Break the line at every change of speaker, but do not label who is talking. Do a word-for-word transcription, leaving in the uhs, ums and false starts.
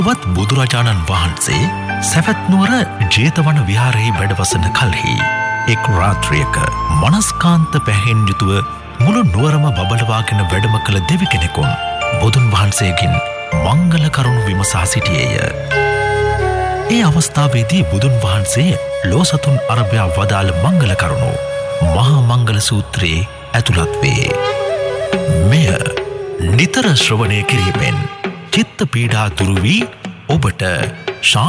වත් බුදුරජාණන් වහන්සේ සැවැත් නුවර ජේතවන විහාරයේ වැඩවසන කල්හි එක් රාත්‍රියක මනස්කාන්ත පැහැයෙන් යුතුව මුළු නුවරම බබලවාගෙන වැඩම කළ දෙවි කෙනෙකුන් බුදුන් වහන්සේගෙන් මංගල කරුණු විමසා සිටියේය. ඒ අවස්ථාවේදී බුදුන් වහන්සේ ලෝසතුන් අරබයා වදාළ මංගල කරුණු මහා මංගල සූත්‍රයේ ඇතුළත් වේ. මෙය නිතර ශ්‍රවණය කිරීමෙන් චිත්ත පීඩා දුරු වී ඔබට